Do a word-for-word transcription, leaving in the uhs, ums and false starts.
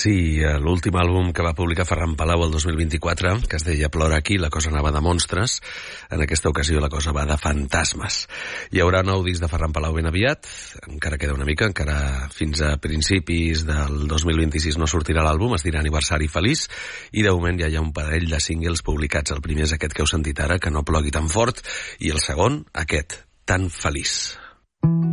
Sí, l'últim àlbum que va publicar Ferran Palau el dos mil vint-i-quatre, que es deia Plora aquí, la cosa anava de monstres. En aquesta ocasió la cosa va de fantasmes. Hi haurà nou disc de Ferran Palau ben aviat, encara queda una mica, encara fins a principis del dos mil vint-i-sis no sortirà l'àlbum, es dirà Aniversari Feliç, i de moment ja hi ha un parell de singles publicats. El primer és aquest que heu sentit ara, Que no plogui tan fort, i el segon, aquest, Tan feliç.